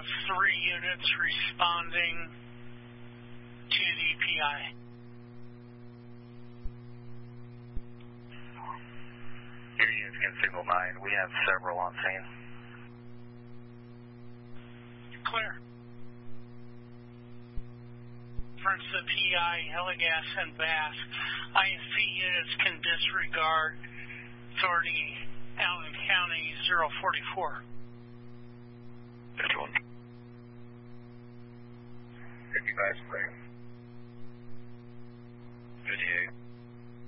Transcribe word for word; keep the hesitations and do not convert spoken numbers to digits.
have three units responding to the P I. Your units can signal nine. We have several on scene. Clear. Reference to P I, Heligas, and Bass. I F P units can disregard authority Allen County zero forty-four. fifty-one. fifty-five, clear. fifty-eight.